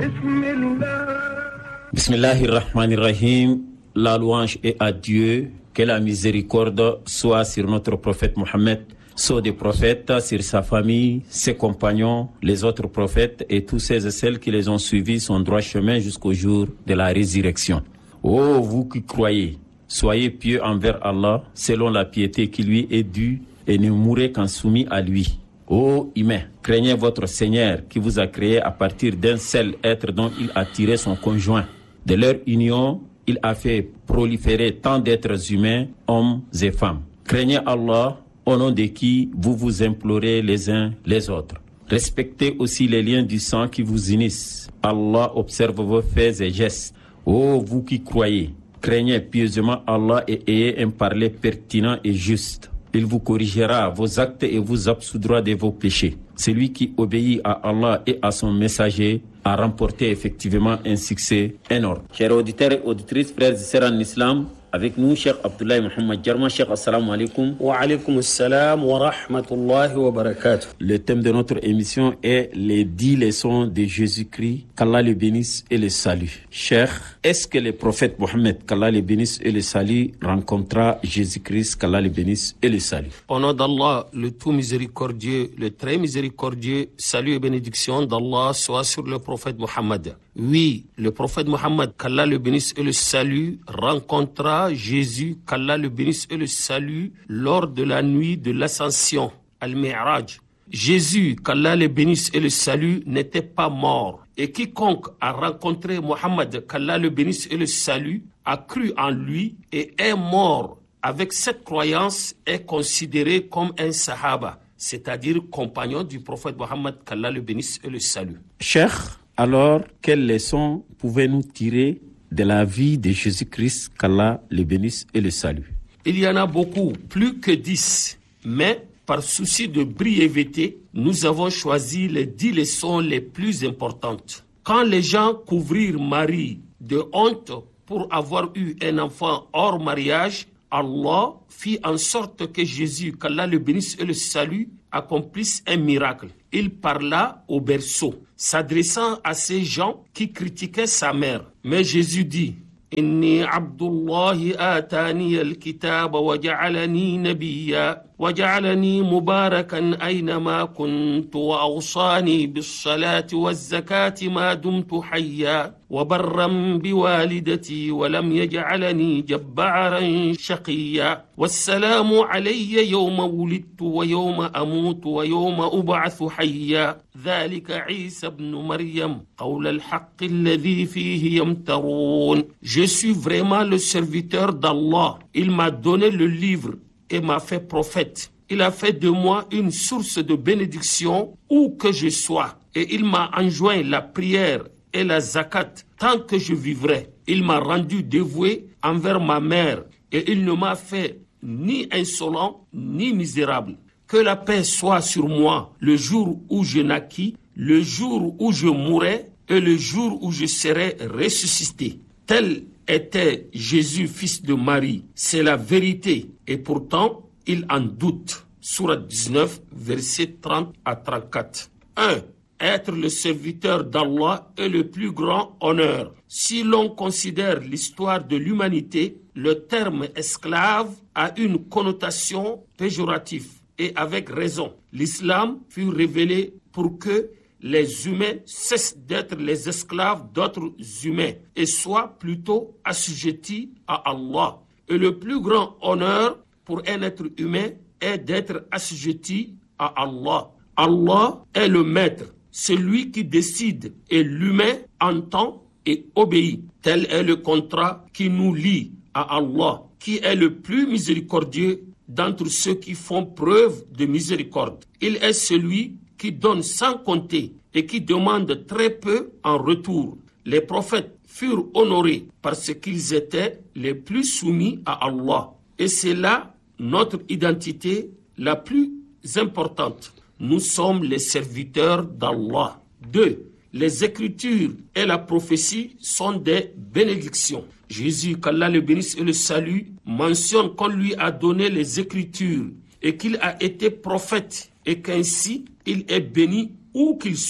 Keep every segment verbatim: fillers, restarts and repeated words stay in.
Bismillahirrahmanirrahim. La louange est à Dieu. Que la miséricorde soit sur notre prophète Mohammed, soit des prophètes, sur sa famille, ses compagnons, les autres prophètes et tous ceux et celles qui les ont suivis son droit chemin jusqu'au jour de la résurrection. Ô vous qui croyez, soyez pieux envers Allah selon la piété qui lui est due et ne mourrez qu'en soumis à lui. Ô humains, craignez votre Seigneur qui vous a créé à partir d'un seul être dont il a tiré son conjoint. De leur union, il a fait proliférer tant d'êtres humains, hommes et femmes. Craignez Allah, au nom de qui vous vous implorez les uns les autres. Respectez aussi les liens du sang qui vous unissent. Allah observe vos faits et gestes. Ô vous qui croyez, craignez pieusement Allah et ayez un parler pertinent et juste. Il vous corrigera vos actes et vous absoudra de vos péchés. Celui qui obéit à Allah et à son messager a remporté effectivement un succès énorme. Chers auditeurs et auditrices, frères et sœurs en islam, avec nous, Cheikh Abdoulaye Mohamed Jarma. Cheikh, assalamu alaikum. Wa alaikum assalam wa rahmatullahi wa barakatuh. Le thème de notre émission est les dix leçons de Jésus-Christ, qu'Allah le bénisse et le salue. Cheikh, est-ce que le prophète Mohammed, qu'Allah le bénisse et le salue, rencontra Jésus-Christ, qu'Allah le bénisse et le salue? Au nom d'Allah, le tout miséricordieux, le très miséricordieux, salut et bénédiction d'Allah soit sur le prophète Mohammed. Oui, le prophète Mohammed, qu'Allah le bénisse et le salue, rencontra Jésus, qu'Allah le bénisse et le salue, lors de la nuit de l'ascension, Al-Mi'raj. Jésus, qu'Allah le bénisse et le salue, n'était pas mort. Et quiconque a rencontré Mohammed, qu'Allah le bénisse et le salue, a cru en lui et est mort avec cette croyance, est considéré comme un sahaba, c'est-à-dire compagnon du prophète Mohammed, qu'Allah le bénisse et le salue. Cheikh, alors, quelles leçons pouvons-nous tirer de la vie de Jésus-Christ, qu'Allah le bénisse et le salue? Il y en a beaucoup, plus que dix. Mais, par souci de brièveté, nous avons choisi les dix leçons les plus importantes. Quand les gens couvrirent Marie de honte pour avoir eu un enfant hors mariage, Allah fit en sorte que Jésus, qu'Allah le bénisse et le salue, accomplisse un miracle. Il parla au berceau, s'adressant à ces gens qui critiquaient sa mère. Mais Jésus dit: Inni Abdullahi atani al-kitaba wa ja'alani nabiyya wa ja'alani mubarakan aynama kuntu wa awsani bis-salati waz-zakati ma dumtu hayya wa barran biwalidati wa lam yaj'alani jabbaran shaqiyya wassalamu alayya yawma wulidtu wa yawma amutu wa yawma ub'athu hayya dhalika Isa ibn Maryam qawla al-haqqi alladhi fihi yamtarun. Je suis vraiment le serviteur d'Allah. Il m'a donné le livre et m'a fait prophète. Il a fait de moi une source de bénédiction où que je sois. Et il m'a enjoint la prière et la zakat tant que je vivrai. Il m'a rendu dévoué envers ma mère et il ne m'a fait ni insolent ni misérable. Que la paix soit sur moi le jour où je naquis, le jour où je mourrai et le jour où je serai ressuscité. Tel était Jésus, fils de Marie. C'est la vérité. Et pourtant, il en doute. Sourate dix-neuf, versets trente à trente-quatre. un. Être le serviteur d'Allah est le plus grand honneur. Si l'on considère l'histoire de l'humanité, le terme esclave a une connotation péjorative. Et avec raison. L'islam fut révélé pour que les humains cessent d'être les esclaves d'autres humains et soient plutôt assujettis à Allah. Et le plus grand honneur pour un être humain est d'être assujetti à Allah. Allah est le maître, celui qui décide et l'humain entend et obéit. Tel est le contrat qui nous lie à Allah, qui est le plus miséricordieux d'entre ceux qui font preuve de miséricorde. Il est celui qui donne sans compter et qui demande très peu en retour. Les prophètes furent honorés parce qu'ils étaient les plus soumis à Allah. Et c'est là notre identité la plus importante. Nous sommes les serviteurs d'Allah. Deux. Les Écritures et la prophétie sont des bénédictions. Jésus, qu'Allah le bénisse et le salue, mentionne qu'on lui a donné les Écritures et qu'il a été prophète et qu'ainsi il est béni où qu'il soit.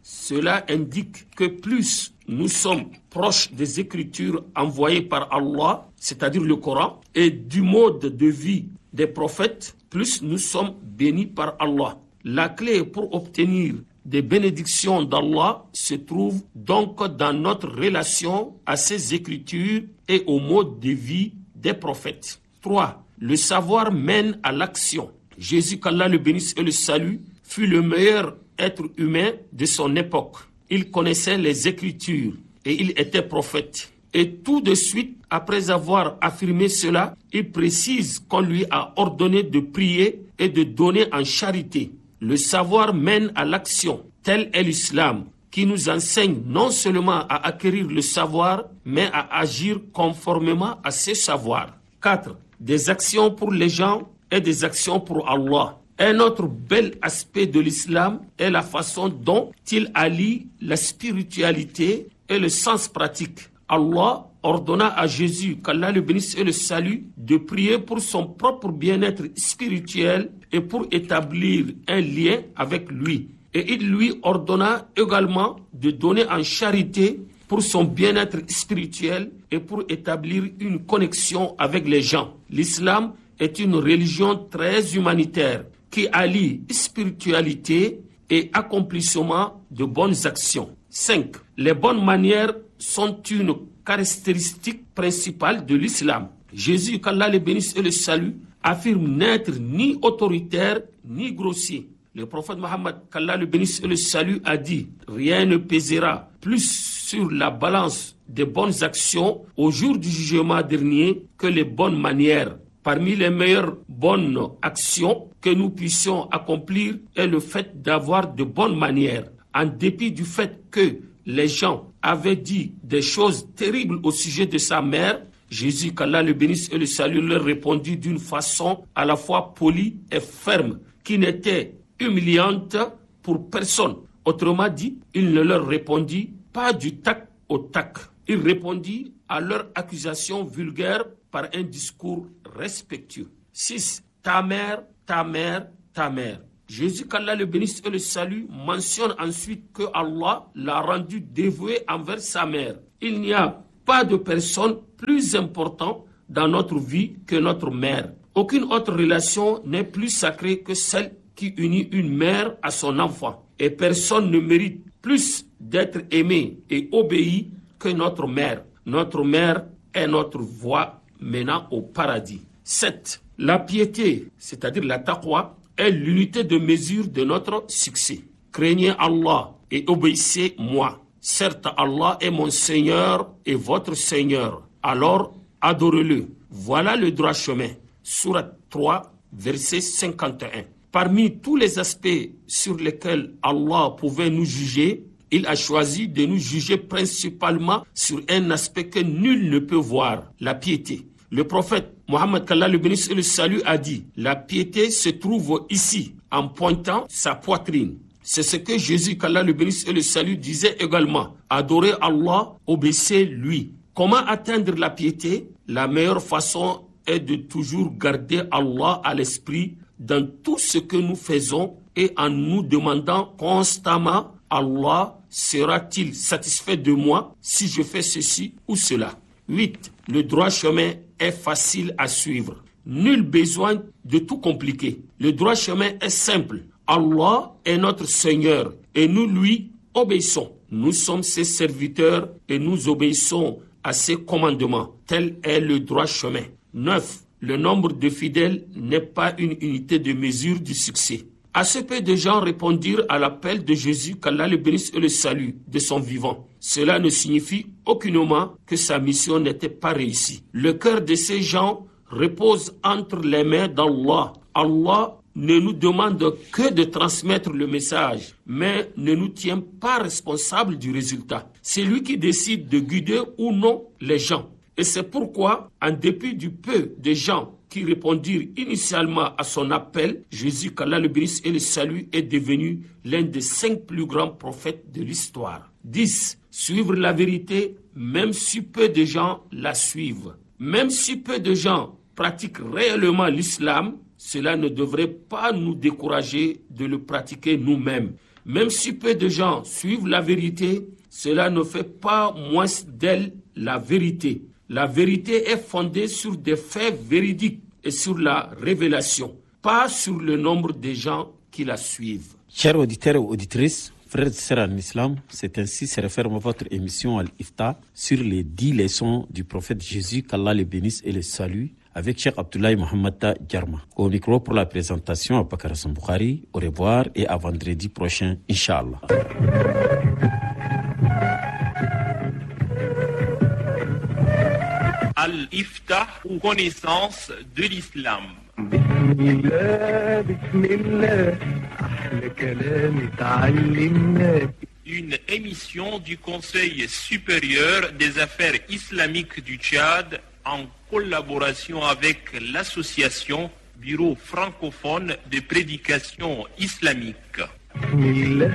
Cela indique que plus nous sommes proches des écritures envoyées par Allah, c'est-à-dire le Coran, et du mode de vie des prophètes, plus nous sommes bénis par Allah. La clé pour obtenir des bénédictions d'Allah se trouve donc dans notre relation à ces écritures et au mode de vie des prophètes. trois. Le savoir mène à l'action. Jésus, qu'Allah le bénisse et le salue, fut le meilleur être humain de son époque. Il connaissait les Écritures et il était prophète. Et tout de suite, après avoir affirmé cela, il précise qu'on lui a ordonné de prier et de donner en charité. Le savoir mène à l'action. Tel est l'islam, qui nous enseigne non seulement à acquérir le savoir, mais à agir conformément à ce savoir. quatre. Des actions pour les gens et des actions pour Allah. Un autre bel aspect de l'islam est la façon dont il allie la spiritualité et le sens pratique. Allah ordonna à Jésus, qu'Allah le bénisse et le salue, de prier pour son propre bien-être spirituel et pour établir un lien avec lui. Et il lui ordonna également de donner en charité pour son bien-être spirituel et pour établir une connexion avec les gens. L'islam est une religion très humanitaire qui allie spiritualité et accomplissement de bonnes actions. cinq. Les bonnes manières sont une caractéristique principale de l'islam. Jésus, qu'Allah le bénisse et le salue, affirme n'être ni autoritaire ni grossier. Le prophète Mohammed, qu'Allah le bénisse et le salue, a dit « Rien ne pèsera plus sur la balance des bonnes actions au jour du jugement dernier que les bonnes manières. Parmi les meilleures bonnes actions que nous puissions accomplir est le fait d'avoir de bonnes manières. En dépit du fait que les gens avaient dit des choses terribles au sujet de sa mère, Jésus, qu'Allah le bénisse et le salue, leur répondit d'une façon à la fois polie et ferme, qui n'était humiliante pour personne. Autrement dit, il ne leur répondit pas du tac au tac. Il répondit à leur accusation vulgaire par un discours respectueux. six. Ta mère, ta mère, ta mère. Jésus, qu'Allah le bénisse et le salue, mentionne ensuite que Allah l'a rendu dévoué envers sa mère. Il n'y a pas de personne plus importante dans notre vie que notre mère. Aucune autre relation n'est plus sacrée que celle qui unit une mère à son enfant. Et personne ne mérite plus d'être aimé et obéi que notre mère. Notre mère est notre voie menant au paradis. sept. La piété, c'est-à-dire la taqwa, est l'unité de mesure de notre succès. Craignez Allah et obéissez-moi. Certes, Allah est mon Seigneur et votre Seigneur. Alors, adorez-le. Voilà le droit chemin. Sourate trois, verset cinquante et un. Parmi tous les aspects sur lesquels Allah pouvait nous juger, il a choisi de nous juger principalement sur un aspect que nul ne peut voir, la piété. Le prophète Mohammed, qu'Allah le bénisse et le salue, a dit « La piété se trouve ici, en pointant sa poitrine ». C'est ce que Jésus, qu'Allah le bénisse et le salue, disait également « Adorez Allah, obéissez-lui ». Comment atteindre la piété? La meilleure façon est de toujours garder Allah à l'esprit dans tout ce que nous faisons et en nous demandant constamment « Allah sera-t-il satisfait de moi si je fais ceci ou cela ?» huit. Le droit chemin est facile à suivre. Nul besoin de tout compliquer. Le droit chemin est simple. Allah est notre Seigneur et nous lui obéissons. Nous sommes ses serviteurs et nous obéissons à ses commandements. Tel est le droit chemin. neuf. Le nombre de fidèles n'est pas une unité de mesure du succès. Assez peu de gens répondirent à l'appel de Jésus, qu'Allah le bénisse et le salue de son vivant. Cela ne signifie aucunement que sa mission n'était pas réussie. Le cœur de ces gens repose entre les mains d'Allah. Allah ne nous demande que de transmettre le message, mais ne nous tient pas responsables du résultat. C'est lui qui décide de guider ou non les gens. Et c'est pourquoi, en dépit du peu de gens qui répondirent initialement à son appel, Jésus, qu'Allah le bénisse et le salue, est devenu l'un des cinq plus grands prophètes de l'histoire. dix. Suivre la vérité, même si peu de gens la suivent. Même si peu de gens pratiquent réellement l'islam, cela ne devrait pas nous décourager de le pratiquer nous-mêmes. Même si peu de gens suivent la vérité, cela ne fait pas moins d'elle la vérité. La vérité est fondée sur des faits véridiques et sur la révélation, pas sur le nombre de gens qui la suivent. Chers auditeurs et auditrices, frères et sœurs en islam, c'est ainsi se referme votre émission Al-Ifta sur les dix leçons du prophète Jésus, qu'Allah le bénisse et le salue, avec Cheikh Abdoulaye Mohamed Djarma. Au micro pour la présentation, Abakar Hassan Bukhari. Au revoir et à vendredi prochain, Inch'Allah. Al-Ifta, ou connaissance de l'islam. Une émission du Conseil supérieur des affaires islamiques du Tchad en collaboration avec l'association Bureau francophone de prédication islamique.